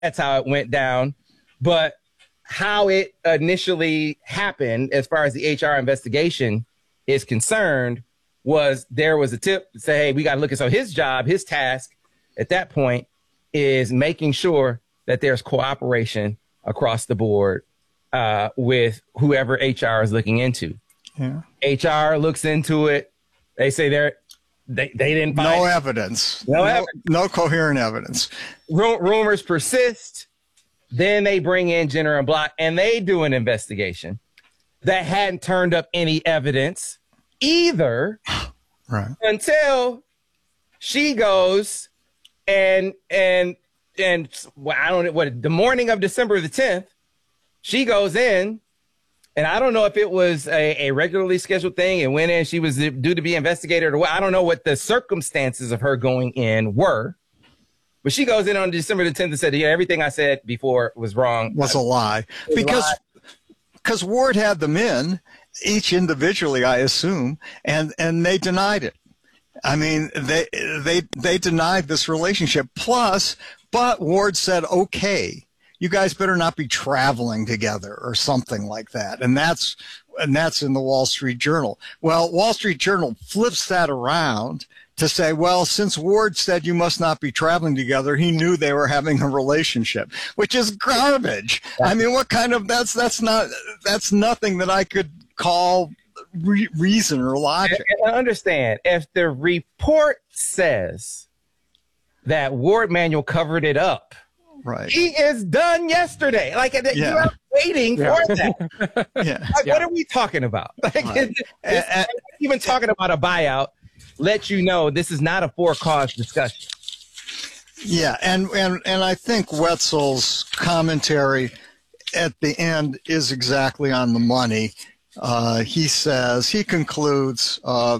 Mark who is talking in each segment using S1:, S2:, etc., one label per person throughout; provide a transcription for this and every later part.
S1: that's how it went down. But how it initially happened, as far as the HR investigation is concerned, was there was a tip to say, hey, we got to look at, so his job, his task at that point is making sure that there's cooperation across the board with whoever HR is looking into. Yeah. HR looks into it. They say they didn't find
S2: no evidence. No coherent evidence.
S1: Rumors persist. Then they bring in Jenner and Block, and they do an investigation that hadn't turned up any evidence either, right? Until she goes and well, I don't know what, the morning of December the 10th, she goes in, and I don't know if it was a regularly scheduled thing and went in, she was due to be investigated or what. I don't know what the circumstances of her going in were. But she goes in on December the 10th and said, yeah, everything I said before was wrong.
S2: Was a lie. Because Ward had them in, each individually, I assume, and they denied it. I mean, they denied this relationship. But Ward said, okay, you guys better not be traveling together or something like that. And that's in the Wall Street Journal. Well, Wall Street Journal flips that around to say, well, since Ward said you must not be traveling together, he knew they were having a relationship, which is garbage. I mean, what kind of, that's nothing that I could call reason or logic.
S1: I understand. If the report says that Ward Manuel covered it up,
S2: right?
S1: He is done yesterday. Like, you are waiting for that. Like, what are we talking about? Like, right. Even talking about a buyout, let you know this is not a for-cause discussion.
S2: Yeah, and I think Wetzel's commentary at the end is exactly on the money. He concludes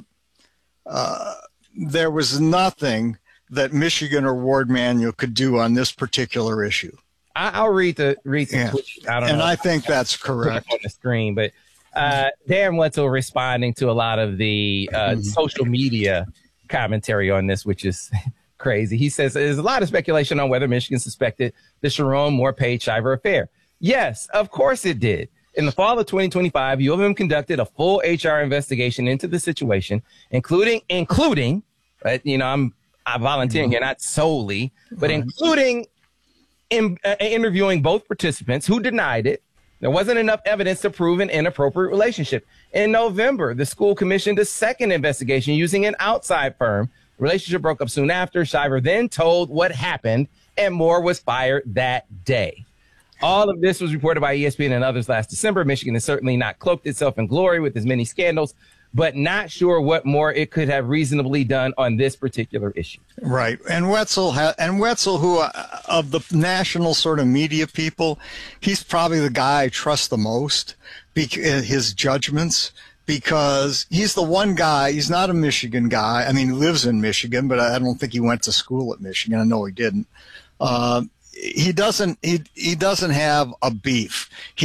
S2: there was nothing that Michigan or Ward Manuel could do on this particular issue.
S1: I'll read the tweet. I don't know.
S2: And I think that's correct
S1: on the screen, but Dan Wetzel responding to a lot of the social media commentary on this, which is crazy. He says there's a lot of speculation on whether Michigan suspected the Sharon Moore Paige Shiver affair. Yes, of course it did. In the fall of 2025, U of M conducted a full HR investigation into the situation, including, I'm volunteering here, not solely, but including interviewing both participants who denied it. There wasn't enough evidence to prove an inappropriate relationship. In November, the school commissioned a second investigation using an outside firm. The relationship broke up soon after. Shiver then told what happened, and Moore was fired that day. All of this was reported by ESPN and others last December. Michigan has certainly not cloaked itself in glory with as many scandals, but not sure what more it could have reasonably done on this particular issue.
S2: Right. And Wetzel, who of the national sort of media people, he's probably the guy I trust the most, his judgments, because he's the one guy, he's not a Michigan guy. I mean, he lives in Michigan, but I don't think he went to school at Michigan. I know he didn't. He doesn't have a beef.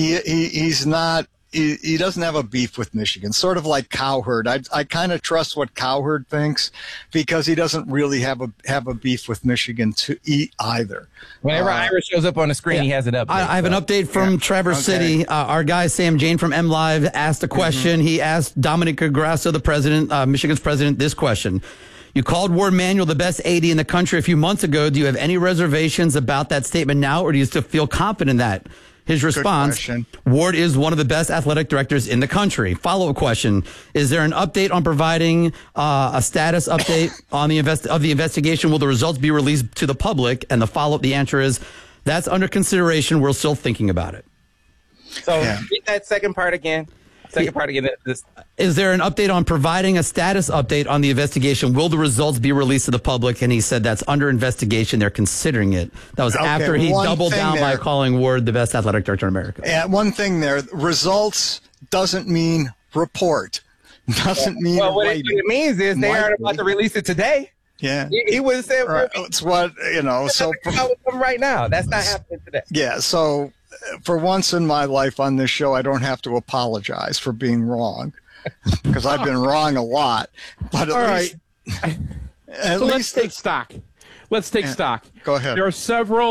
S2: He doesn't have a beef with Michigan, sort of like Cowherd. I kind of trust what Cowherd thinks because he doesn't really have a beef with Michigan either.
S1: Whenever Ira shows up on the screen, he has an update.
S3: I have an update from Traverse City. Our guy Sam Jane from MLive asked a question. He asked Dominic Grasso, the president, Michigan's president, this question. You called Ward Manuel the best AD in the country a few months ago. Do you have any reservations about that statement now, or do you still feel confident in that? His response, Ward is one of the best athletic directors in the country. Follow-up question, is there an update on providing a status update on the investigation? Will the results be released to the public? And the follow-up, the answer is, that's under consideration. We're still thinking about it.
S1: So read that second part again.
S3: Is there an update on providing a status update on the investigation? Will the results be released to the public? And he said that's under investigation. They're considering it. That was after he doubled down by calling Ward the best athletic director in America.
S2: Yeah, one thing there, results doesn't mean report. Doesn't mean
S1: what it means is they aren't about to release it today.
S2: Yeah.
S1: He would have said,
S2: it's what, so
S1: right now. That's not happening today.
S2: Yeah, so for once in my life on this show, I don't have to apologize for being wrong because I've been wrong a lot. But
S4: let's take stock. Let's take stock.
S2: Go ahead.
S4: There are several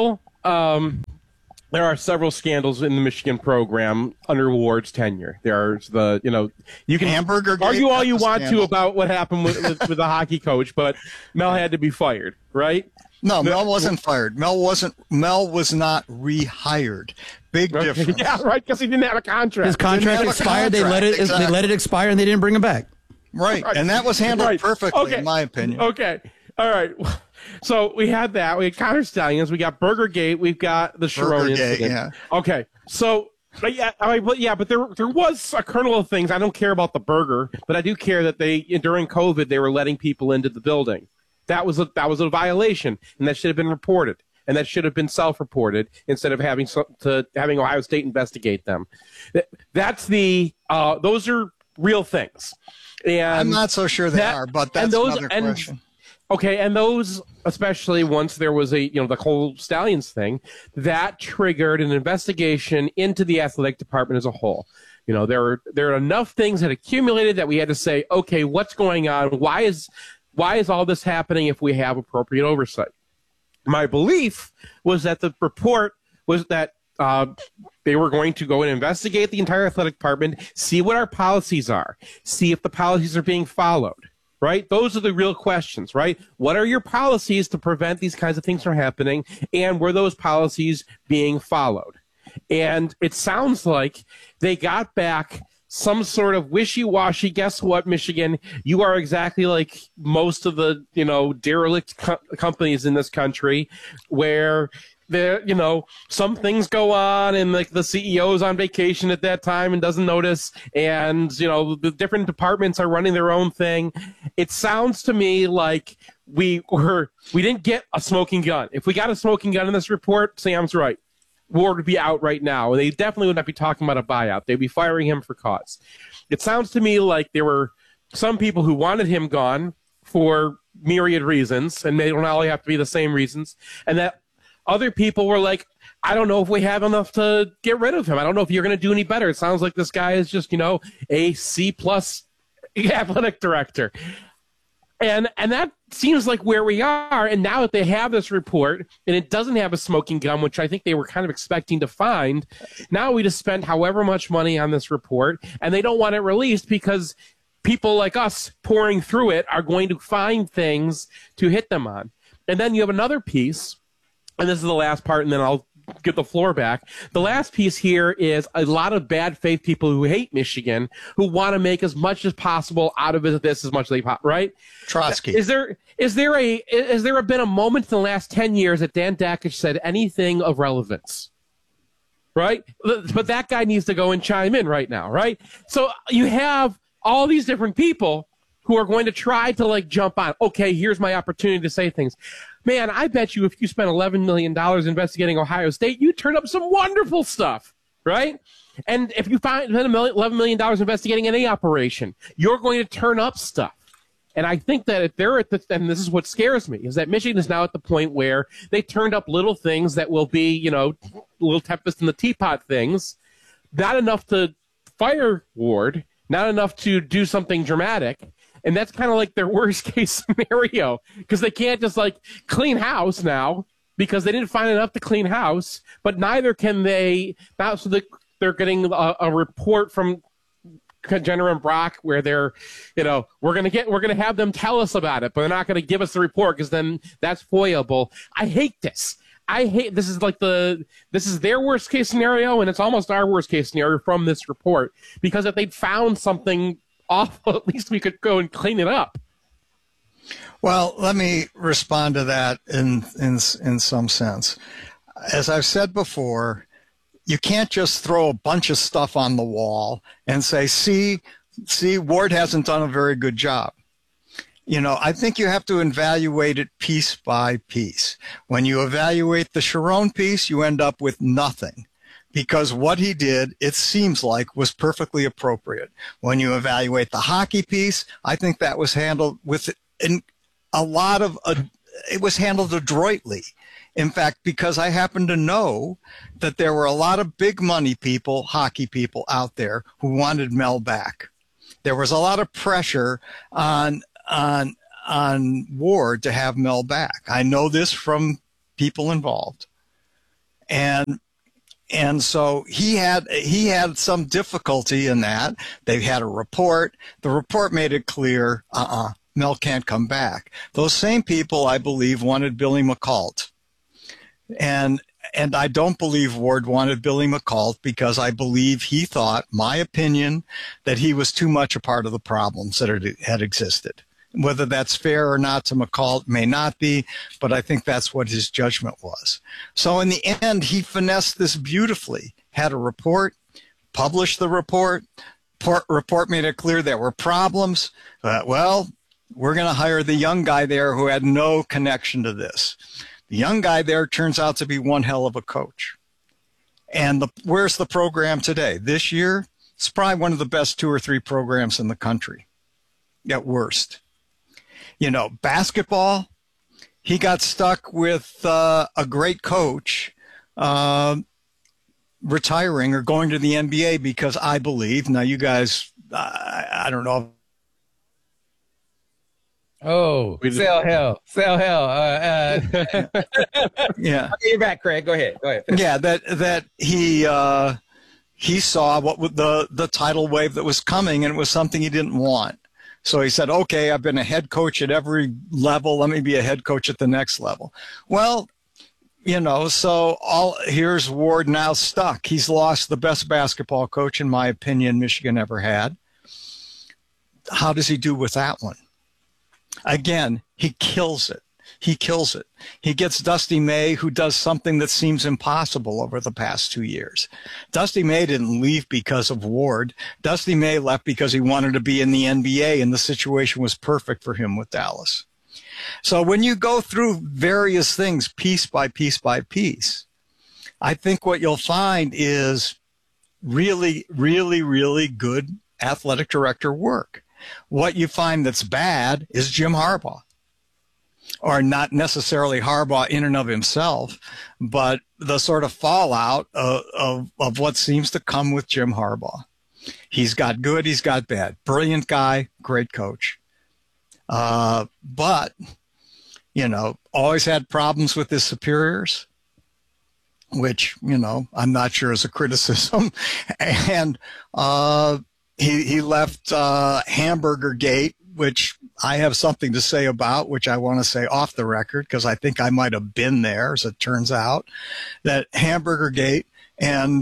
S4: there are several scandals in the Michigan program under Ward's tenure. There's you can argue all you want to about what happened with the hockey coach, but Mel had to be fired, right?
S2: No, Mel wasn't fired. Mel was not rehired. Big difference.
S4: Yeah, right, because he didn't have a contract.
S3: His contract expired. They let it expire, and they didn't bring him back.
S2: Right, and that was handled perfectly, in my opinion.
S4: Okay, all right. So we had that. We had Connor Stallions. We got Burgergate. We've got the Sharon incident.
S2: Yeah.
S4: Okay, so but there was a kernel of things. I don't care about the burger, but I do care that during COVID they were letting people into the building. That was a violation, and that should have been reported, and that should have been self-reported instead of having Ohio State investigate them. Those are real things. And
S2: I'm not so sure they are, but that's another question.
S4: Okay, and those, especially once there was the whole Stallions thing, that triggered an investigation into the athletic department as a whole. There are enough things that accumulated that we had to say, okay, what's going on? Why is all this happening if we have appropriate oversight? My belief was that the report was that they were going to go and investigate the entire athletic department, see what our policies are, see if the policies are being followed. Right? Those are the real questions, right? What are your policies to prevent these kinds of things from happening? And were those policies being followed? And it sounds like they got back some sort of wishy-washy, guess what, Michigan? You are exactly like most of the, derelict companies in this country where some things go on and like the CEO's on vacation at that time and doesn't notice, and the different departments are running their own thing. It sounds to me like we didn't get a smoking gun. If we got a smoking gun in this report, Sam's right. Ward would be out right now, and they definitely would not be talking about a buyout. They'd be firing him for cause. It sounds to me like there were some people who wanted him gone for myriad reasons, and they don't all have to be the same reasons, and that other people were like, I don't know if we have enough to get rid of him. I don't know if you're going to do any better. It sounds like this guy is just, a C+ athletic director. And that seems like where we are. And now that they have this report and it doesn't have a smoking gun, which I think they were kind of expecting to find, now we just spent however much money on this report, and they don't want it released because people like us pouring through it are going to find things to hit them on. And then you have another piece, and this is the last part, and then I'll get the floor back. The last piece here is a lot of bad faith people who hate Michigan, who want to make as much as possible out of this as much as they possibly, right?
S2: Trotsky.
S4: Is there been a moment in the last 10 years that Dan Dakich said anything of relevance? Right? But that guy needs to go and chime in right now, right? So you have all these different people who are going to try to jump on. Okay, here's my opportunity to say things. Man, I bet you if you spent $11 million investigating Ohio State, you'd turn up some wonderful stuff, right? And if you spend $11 million investigating any operation, you're going to turn up stuff. And I think that if they're and this is what scares me, is that Michigan is now at the point where they turned up little things that will be, little tempest in the teapot things, not enough to fire Ward, not enough to do something dramatic. And that's kind of like their worst case scenario, because they can't just clean house now because they didn't find enough to clean house, but neither can they now. So they're getting a report from Jenner and Brock where they're, we're going to have them tell us about it, but they're not going to give us the report because then that's FOIA-able. I hate this. This is their worst case scenario, and it's almost our worst case scenario from this report, because if they'd found something awful, at least we could go and clean it up.
S2: Well, let me respond to that in some sense. As I've said before, you can't just throw a bunch of stuff on the wall and say, see, Ward hasn't done a very good job. I think you have to evaluate it piece by piece. When you evaluate the Sharon piece, you end up with nothing, because what he did, it seems like, was perfectly appropriate. When you evaluate the hockey piece, I think that was handled with it was handled adroitly. In fact, because I happen to know that there were a lot of big money people, hockey people out there who wanted Mel back. There was a lot of pressure on Ward to have Mel back. I know this from people involved. And so he had some difficulty in that. They had a report. The report made it clear, Mel can't come back. Those same people, I believe, wanted Billy McCult. And I don't believe Ward wanted Billy McCult because I believe he thought, my opinion, that he was too much a part of the problems that had existed. Whether that's fair or not to McCall may not be, but I think that's what his judgment was. So in the end, he finessed this beautifully, had a report, published the report. Report made it clear there were problems. Well, we're going to hire the young guy there who had no connection to this. The young guy there turns out to be one hell of a coach. And where's the program today? This year, it's probably one of the best 2 or 3 programs in the country, at worst. You know, basketball, he got stuck with a great coach retiring or going to the NBA because I believe, now you guys, I don't know.
S1: Oh, sell hell.
S2: Yeah.
S1: Okay, you're back, Craig. Go ahead.
S2: Yeah, that he saw what the tidal wave that was coming, and it was something he didn't want. So he said, okay, I've been a head coach at every level. Let me be a head coach at the next level. Well, you know, so here's Ward now stuck. He's lost the best basketball coach, in my opinion, Michigan ever had. How does he do with that one? Again, he kills it. He kills it. He gets Dusty May, who does something that seems impossible over the past 2 years. Dusty May didn't leave because of Ward. Dusty May left because he wanted to be in the NBA, and the situation was perfect for him with Dallas. So when you go through various things piece by piece by piece, I think what you'll find is really, really, really good athletic director work. What you find that's bad is Jim Harbaugh. Or not necessarily Harbaugh in and of himself, but the sort of fallout of what seems to come with Jim Harbaugh. He's got good, he's got bad. Brilliant guy, great coach. But, you know, always had problems with his superiors, which, you know, I'm not sure is a criticism. And he left Hamburger Gate, which I have something to say about, which I want to say off the record, because I think I might have been there, as it turns out, that Hamburger Gate and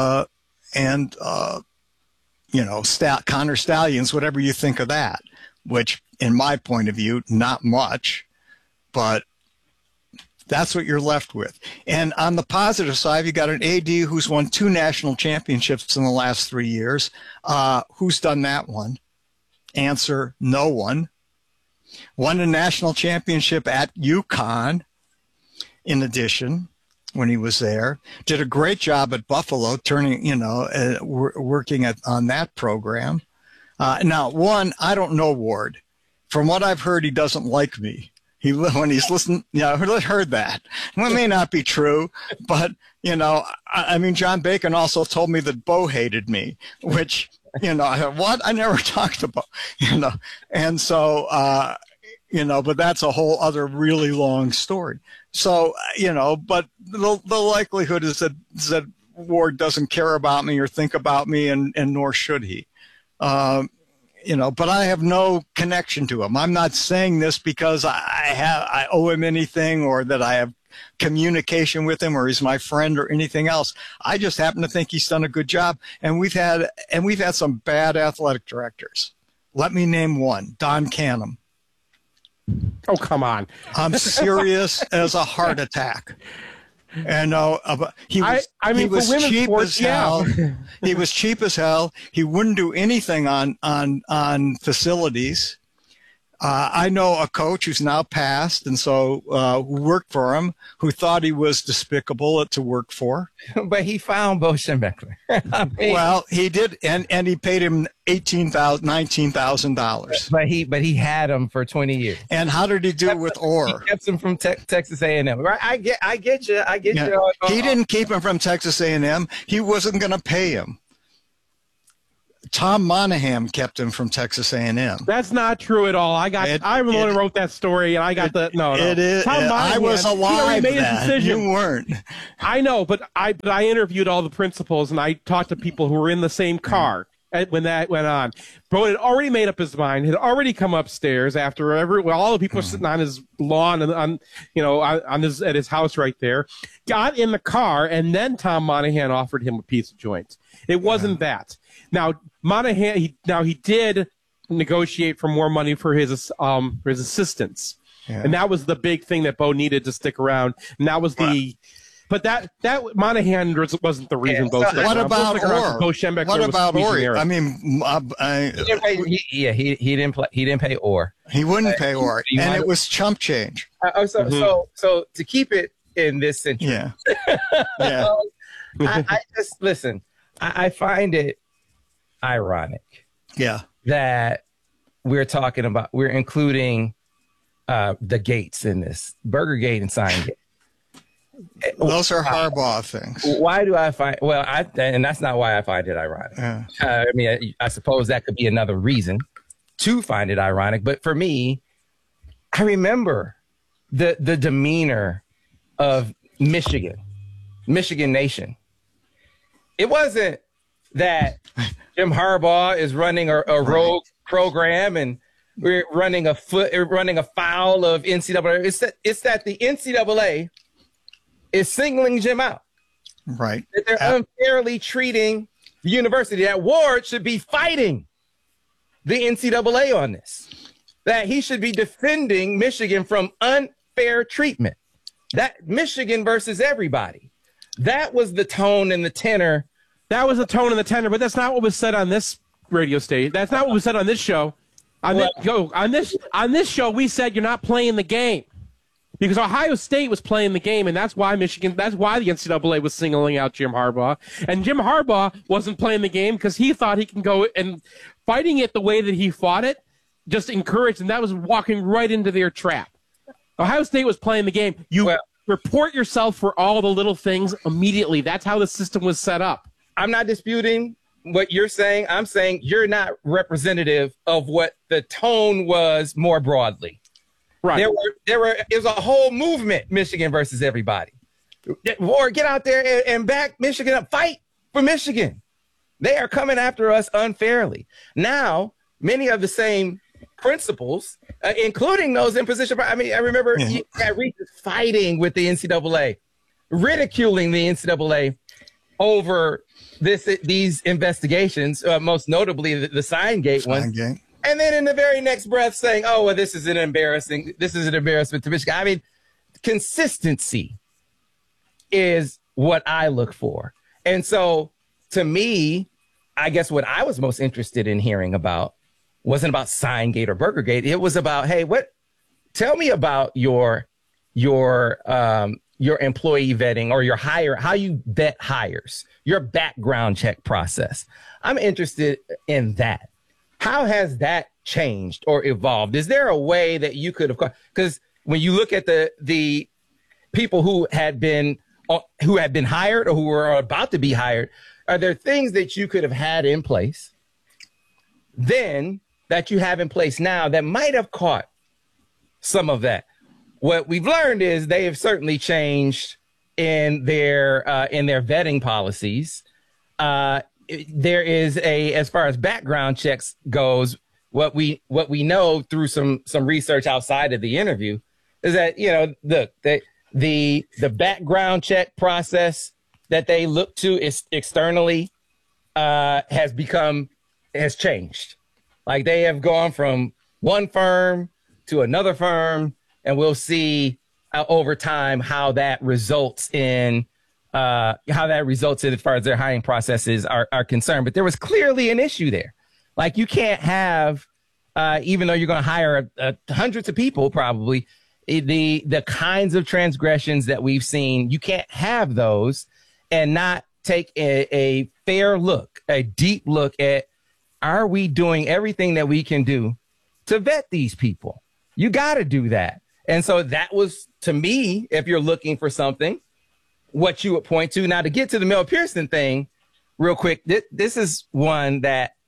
S2: you know, Connor Stallions, whatever you think of that, which in my point of view, not much, but that's what you're left with. And on the positive side, you got an AD who's won 2 national championships in the last 3 years. Who's done that one? Answer, no one. Won a national championship at UConn, in addition, when he was there. Did a great job at Buffalo, working on that program. Now, one, I don't know Ward. From what I've heard, he doesn't like me. When he's listening, yeah, I heard that. Well, it may not be true, but, you know, I mean, John Bacon also told me that Bo hated me, which, you know, I thought, what? I never talked about, you know. And so, you know, but that's a whole other really long story. So, you know, but the likelihood is that Ward doesn't care about me or think about me, and nor should he. You know, but I have no connection to him. I'm not saying this because I owe him anything or that I have communication with him or he's my friend or anything else. I just happen to think he's done a good job. And we've had some bad athletic directors. Let me name one, Don Canham.
S4: Oh, come on.
S2: I'm serious as a heart attack. And he was cheap as hell. He was cheap as hell. He wouldn't do anything on facilities. I know a coach who's now passed, and so who worked for him, who thought he was despicable to work for.
S1: But he found Bo Schembechler.
S2: Well, he did, and he paid him $19,000. But
S1: he had him for 20 years.
S2: And how did he do with Orr?
S1: He kept him from Texas A&M. Right? I get you.
S2: Yeah. He didn't keep him from Texas A&M. He wasn't going to pay him. Tom Monahan kept him from Texas A&M.
S4: That's not true at all. I'm the one who wrote that story, and I got no.
S2: It is.
S4: Tom Monahan,
S2: I was alive
S4: made
S2: then.
S4: His decision.
S2: You weren't.
S4: I know, but I interviewed all the principals, and I talked to people who were in the same car when that went on. Bo had already made up his mind, had already come upstairs after all the people were sitting on his lawn and at his house right there, got in the car, and then Tom Monahan offered him a piece of joint. It wasn't that. Now Monahan, he did negotiate for more money for his assistants, and that was the big thing that Bo needed to stick around. And that was But that Monahan wasn't the reason.
S2: What about Orr? What about Orr? I mean,
S1: he didn't pay Orr.
S2: He wouldn't pay Orr, and it was chump change.
S1: So to keep it in this century, I just listen. I find it ironic, that we're including the Gates in this, Burgergate and Signgate.
S2: Those are Harbaugh things.
S1: Why do I find? Well, and that's not why I find it ironic.
S2: Yeah.
S1: I mean, I suppose that could be another reason to find it ironic. But for me, I remember the demeanor of Michigan Nation. It wasn't that Jim Harbaugh is running a rogue program and we're running afoul of NCAA. It's that the NCAA is singling Jim out.
S2: Right.
S1: That they're unfairly treating the university. That Ward should be fighting the NCAA on this. That he should be defending Michigan from unfair treatment. That Michigan versus everybody. That was the tone and the tenor.
S4: That was the tone and the tenor, but that's not what was said on this radio station. That's not what was said on this show. On this show, we said you're not playing the game. Because Ohio State was playing the game, and that's why the NCAA was singling out Jim Harbaugh. And Jim Harbaugh wasn't playing the game because he thought he can go and fighting it the way that he fought it, just encouraged, and that was walking right into their trap. Ohio State was playing the game. Report yourself for all the little things immediately. That's how the system was set up.
S1: I'm not disputing what you're saying. I'm saying you're not representative of what the tone was more broadly. Right. It was a whole movement, Michigan versus everybody. Or get out there and back Michigan up. Fight for Michigan. They are coming after us unfairly. Now, many of the same principles, including those in position. I mean, I remember Regis fighting with the NCAA, ridiculing the NCAA over these investigations, most notably the Signgate one. And then in the very next breath saying, oh, well, this is an embarrassment to Michigan. I mean, consistency is what I look for. And so to me, I guess what I was most interested in hearing about wasn't about Signgate or Burgergate. It was about, hey, tell me about your employee vetting or how you vet hires, your background check process. I'm interested in that. How has that changed or evolved? Is there a way that you could have, because when you look at the people who had been hired or who were about to be hired, are there things that you could have had in place then that you have in place now that might have caught some of that? What we've learned is they have certainly changed in their vetting policies. There is as far as background checks goes, what we know through some research outside of the interview is that, the background check process that they look to is externally has changed. Like they have gone from one firm to another firm, and we'll see over time how that results in as far as their hiring processes are concerned. But there was clearly an issue there. Like you can't have, even though you're going to hire hundreds of people, probably the kinds of transgressions that we've seen, you can't have those and not take a fair look, a deep look at, are we doing everything that we can do to vet these people? You got to do that. And so that was, to me, if you're looking for something, what you would point to. Now, to get to the Mel Pearson thing real quick, this is one that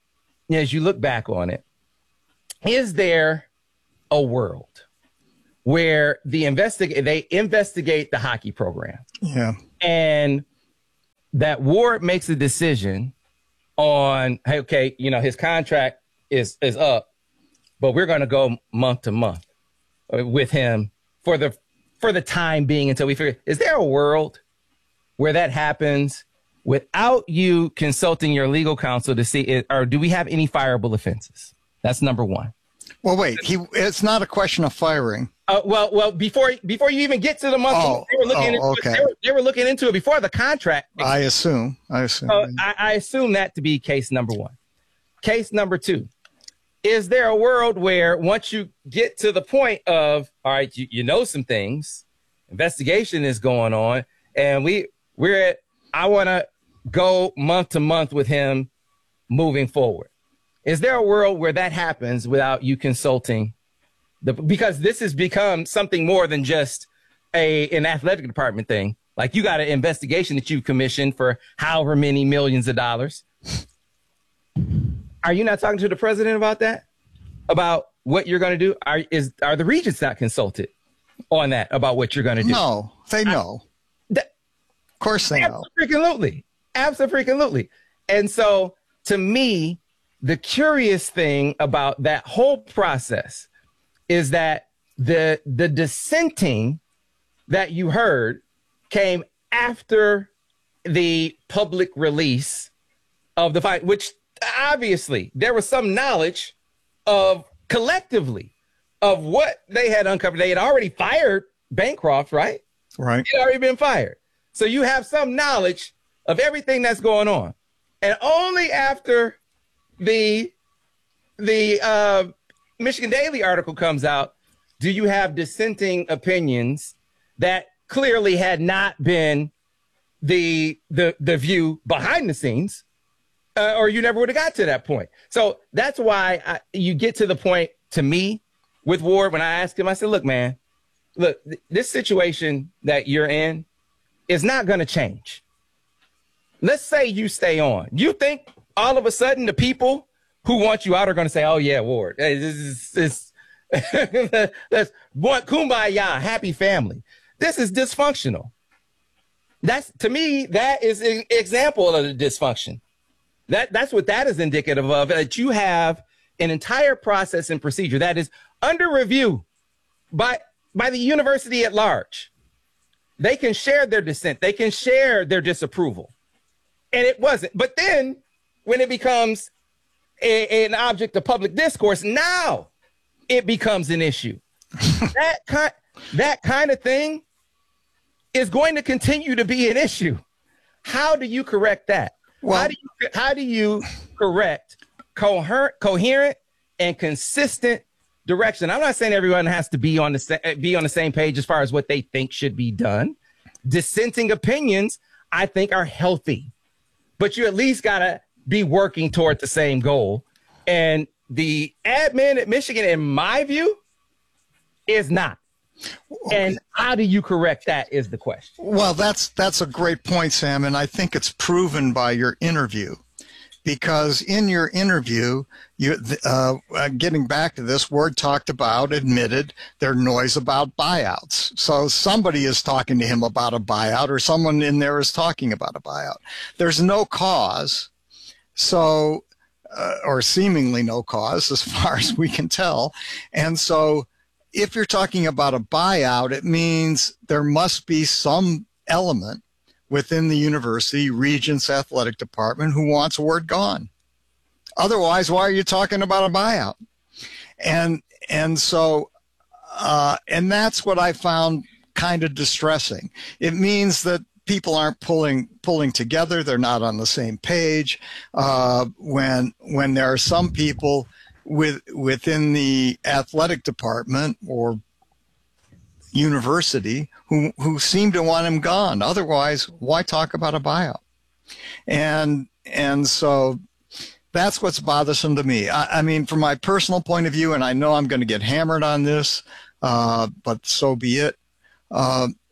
S1: as you look back on it, is there a world where they investigate the hockey program?
S2: Yeah.
S1: And that Ward makes a decision on, hey, okay, his contract is up, but we're going to go month to month with him for the time being until we figure. Is there a world where that happens without you consulting your legal counsel to see it, or do we have any fireable offenses? That's number one.
S2: Well, wait. It's not a question of firing.
S1: Well, before you even get to the month, they were looking into it. They were looking into it before the contract.
S2: I assume.
S1: I assume that to be case number one. Case number two: is there a world where once you get to the point of, all right, you know some things, investigation is going on, and I want to go month to month with him moving forward. Is there a world where that happens without you consulting because this has become something more than just an athletic department thing? Like, you got an investigation that you've commissioned for however many millions of dollars. Are you not talking to the president about that? About what you're going to do? Are the regents not consulted on that about what you're going to do?
S2: No, they know. Of course they know. Absolutely. And so, to me, the curious thing about that whole process is that the dissenting that you heard came after the public release of the fight, which obviously there was some knowledge of collectively of what they had uncovered. They had already fired Bancroft, right? Right.
S1: He had already been fired. So you have some knowledge of everything that's going on. And only after the Michigan Daily article comes out do you have dissenting opinions that clearly had not been the view behind the scenes, or you never would have got to that point. So that's why you get to the point, to me, with Ward, when I asked him, I said, look, man, this situation that you're in is not going to change. Let's say you stay on. You think all of a sudden the people who want you out are going to say, oh, yeah, Ward, that's what, kumbaya, happy family. This is dysfunctional. To me, that is an example of the dysfunction. That's what that is indicative of, that you have an entire process and procedure that is under review by the university at large. They can share their dissent. They can share their disapproval. And it wasn't. But then when it becomes an object of public discourse, now it becomes an issue. That kind of thing is going to continue to be an issue. How do you correct that? Well, how do you correct coherent and consistent direction? I'm not saying everyone has to be on the same page as far as what they think should be done. Dissenting opinions, I think, are healthy, but you at least got to be working toward the same goal. And the admin at Michigan, in my view, is not. And how do you correct that is the question.
S2: Well, that's a great point, Sam, and I think it's proven by your interview. Because in your interview, getting back to this, Ward admitted their noise about buyouts. So somebody is talking to him about a buyout, or someone in there is talking about a buyout. There's no cause, or seemingly no cause as far as we can tell. And so if you're talking about a buyout, it means there must be some element within the university regents athletic department who wants Ward gone. Otherwise, why are you talking about a buyout? And so that's what I found kind of distressing. It means that people aren't pulling together. They're not on the same page. When there are some people within the athletic department or university who seem to want him gone. Otherwise, why talk about a buyout? And so that's what's bothersome to me. I mean, from my personal point of view, and I know I'm going to get hammered on this, but so be it.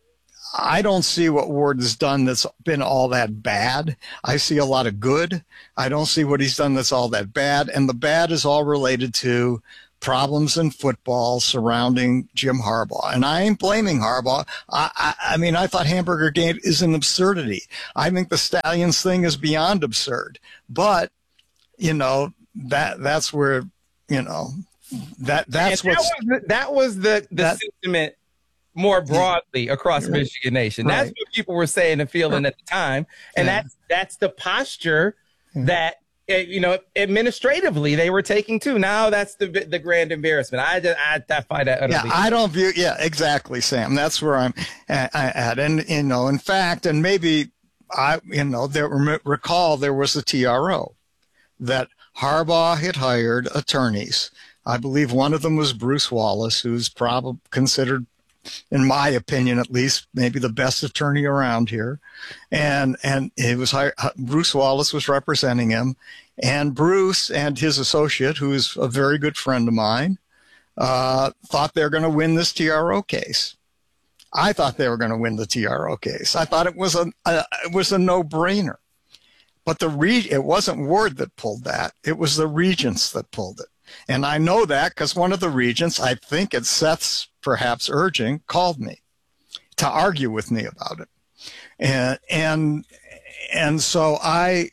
S2: I don't see what Ward has done that's been all that bad. I see a lot of good. I don't see what he's done that's all that bad. And the bad is all related to problems in football surrounding Jim Harbaugh. And I ain't blaming Harbaugh. I mean, I thought Hamburger Gate is an absurdity. I think the Stallions thing is beyond absurd. But, you know, that's where, you know, that's what
S1: that was the sentiment more broadly across Michigan Nation. That's what people were saying and feeling at the time. And that's the posture that, you know, administratively they were taking too. Now that's the grand embarrassment. I find that utterly.
S2: I don't view. Yeah, exactly, Sam. That's where I'm at. And, you know, in fact, and maybe recall there was a TRO that Harbaugh had hired attorneys. I believe one of them was Bruce Wallace, who's probably considered, in my opinion, at least, maybe the best attorney around here. And it was Bruce Wallace was representing him, and Bruce and his associate, who is a very good friend of mine, thought they were going to win this TRO case. I thought they were going to win the TRO case. I thought it was a no-brainer. But it wasn't Ward that pulled that. It was the regents that pulled it. And I know that because one of the regents, I think it's Seth's perhaps urging, called me to argue with me about it. And so I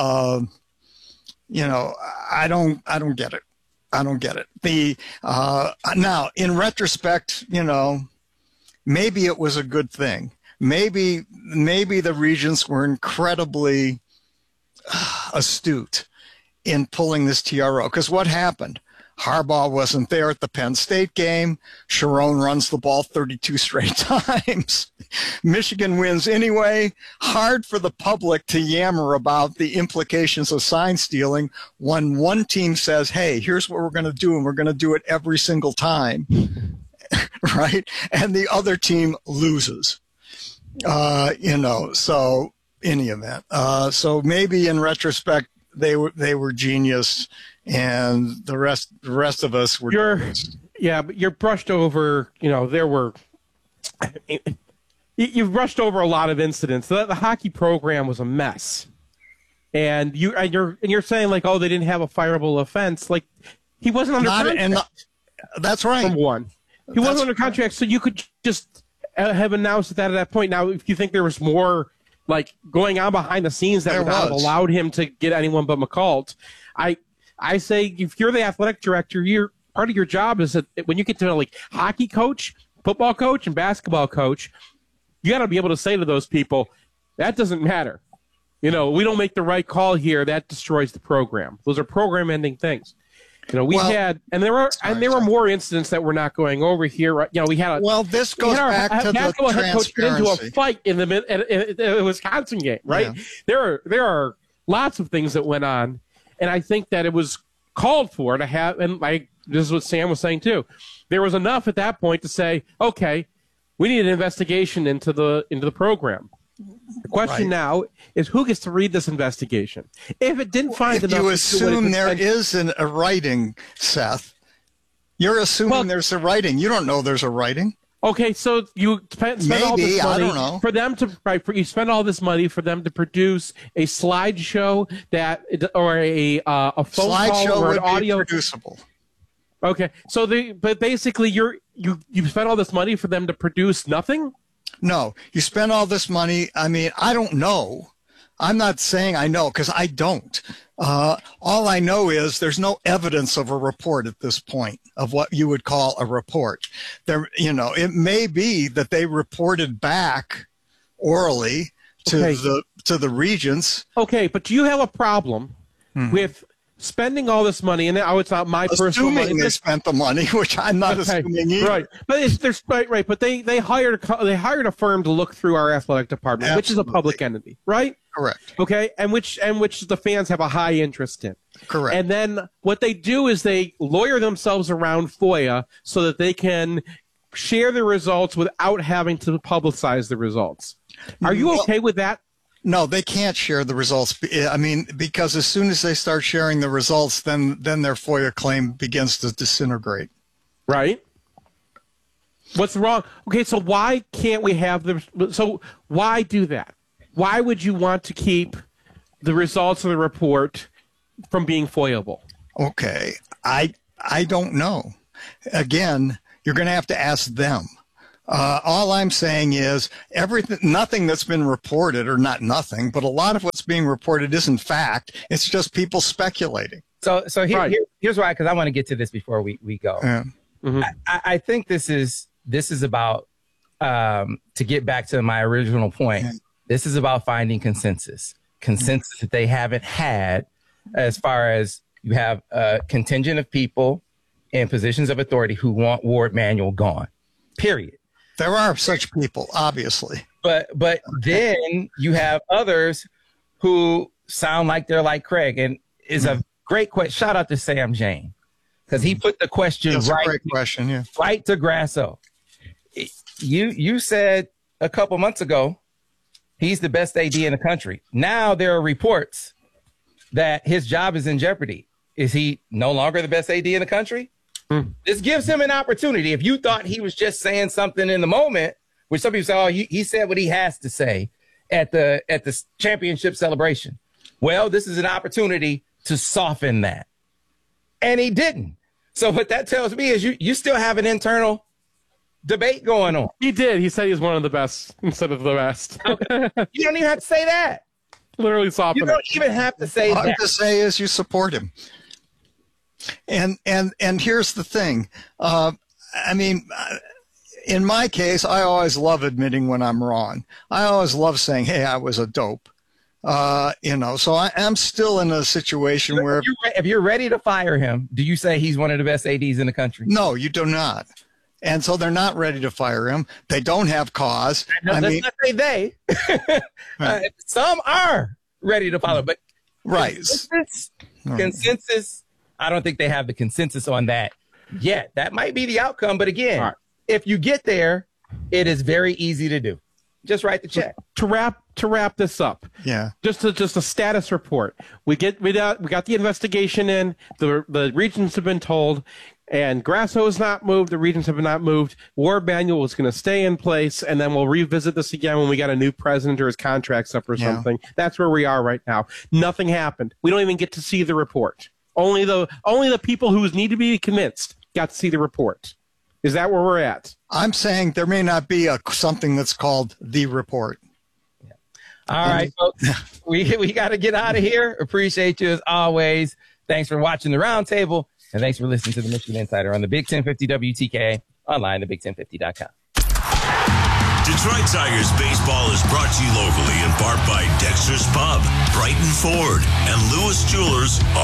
S2: don't get it. I don't get it. Now, in retrospect, you know, maybe it was a good thing. Maybe the regents were incredibly astute in pulling this TRO. Because what happened? Harbaugh wasn't there at the Penn State game. Sharon runs the ball 32 straight times. Michigan wins anyway. Hard for the public to yammer about the implications of sign stealing when one team says, hey, here's what we're going to do, and we're going to do it every single time, right? And the other team loses. You know, so any event. So maybe in retrospect, they were genius, and the rest of us were.
S4: But you're brushed over. You know, you've brushed over a lot of incidents. The hockey program was a mess, and you're saying like, oh, they didn't have a fireable offense. Like, he wasn't under contract.
S2: That's right.
S4: Number one, he wasn't under contract, so you could just have announced that at that point. Now, if you think there was more like going on behind the scenes that would not have allowed him to get anyone but McCult, I say if you're the athletic director, part of your job is that when you get to like hockey coach, football coach, and basketball coach, you got to be able to say to those people, that doesn't matter. You know, we don't make the right call here. That destroys the program. Those are program-ending things. You know, there were more incidents that we're not going over here. You know, we had
S2: this goes back to the transparency. Head coach get into a fight in the Wisconsin game, right? Yeah.
S4: There are lots of things that went on, and I think that it was called for to have. And this is what Sam was saying too. There was enough at that point to say, okay, we need an investigation into the program. The question now is who gets to read this investigation? If it didn't find enough,
S2: you assume there is a writing, Seth. You're assuming there's a writing. You don't know there's a writing.
S4: Okay, so you spend all this money
S2: I don't know.
S4: For them to you spend all this money for them to produce a slideshow or a phone
S2: slideshow
S4: call or an
S2: would
S4: audio
S2: be producible.
S4: Okay, so but basically you spent all this money for them to produce nothing.
S2: No, you spend all this money. I mean, I don't know. I'm not saying I know because I don't. All I know is there's no evidence of a report at this point of what you would call a report. It may be that they reported back orally to the regents.
S4: Okay, but do you have a problem with spending all this money, and now it's not my personal money.
S2: They spent the money, which I'm not assuming either.
S4: Right, but but they hired a firm to look through our athletic department, which is a public entity, right?
S2: Correct.
S4: Okay, and which the fans have a high interest in.
S2: Correct.
S4: And then what they do is they lawyer themselves around FOIA so that they can share the results without having to publicize the results. Are you okay with that?
S2: No, they can't share the results. I mean, because as soon as they start sharing the results, then their FOIA claim begins to disintegrate.
S4: Right. What's wrong? Okay, so why can't we have them? So why do that? Why would you want to keep the results of the report from being foilable?
S2: Okay, I don't know. Again, you're going to have to ask them. All I'm saying is nothing that's been reported, or not nothing, but a lot of what's being reported isn't fact. It's just people speculating.
S1: So here's why, because I want to get to this before we go.
S2: Yeah.
S4: Mm-hmm.
S1: I think this is about, to get back to my original point, this is about finding consensus that they haven't had, as far as you have a contingent of people in positions of authority who want Ward Manuel gone, period.
S2: There are such people, obviously.
S1: But then you have others who sound like they're like Craig, and is a great question. Shout out to Sam Jane, because he put the question right to Grasso. You said a couple months ago he's the best AD in the country. Now there are reports that his job is in jeopardy. Is he no longer the best AD in the country? This gives him an opportunity. If you thought he was just saying something in the moment, which some people say, oh, he said what he has to say at the championship celebration. Well, this is an opportunity to soften that. And he didn't. So what that tells me is you still have an internal debate going on.
S4: He did. He said he's one of the best instead of the best.
S1: Okay. You don't even have to say that.
S4: Literally soften it.
S1: You don't even have to say that.
S2: All I have to say is you support him. And here's the thing. I mean, in my case, I always love admitting when I'm wrong. I always love saying, hey, I was a dope. So I'm still in a situation where
S1: if you're ready to fire him, do you say he's one of the best ADs in the country?
S2: No, you do not. And so they're not ready to fire him. They don't have cause.
S1: Let's not say they. Right. Some are ready to follow, but consensus. I don't think they have the consensus on that yet. That might be the outcome. But again, if you get there, it is very easy to do. Just write the check.
S4: To wrap this up.
S2: Yeah.
S4: Just a status report. We got the investigation in. The regents have been told, and Grasso has not moved. The regents have not moved. Ward Manuel is going to stay in place, and then we'll revisit this again when we got a new president or his contract's up or something. That's where we are right now. Nothing happened. We don't even get to see the report. Only the people who need to be convinced got to see the report. Is that where we're at?
S2: I'm saying there may not be something that's called the report.
S1: Yeah. All right, folks. We got to get out of here. Appreciate you as always. Thanks for watching the Roundtable, and thanks for listening to the Michigan Insider on the Big 1050 WTK, online, thebig1050.com.
S5: Detroit Tigers baseball is brought to you locally in part by Dexter's Pub, Brighton Ford, and Lewis Jewelers.